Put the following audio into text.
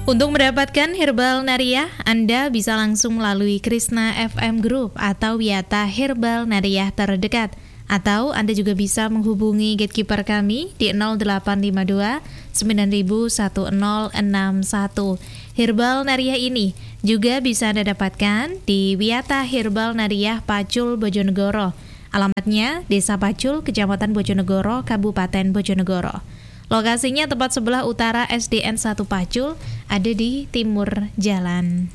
Untuk mendapatkan Herbal Nariyah, Anda bisa langsung melalui Krishna FM Group atau Wiyata Herbal Nariyah terdekat. Atau Anda juga bisa menghubungi gatekeeper kami di 0852 901061. Herbal Nariyah ini juga bisa Anda dapatkan di Wiyata Herbal Nariyah Pacul, Bojonegoro. Alamatnya Desa Pacul, Kecamatan Bojonegoro, Kabupaten Bojonegoro. Lokasinya tepat sebelah utara SDN 1 Pacul, ada di timur jalan.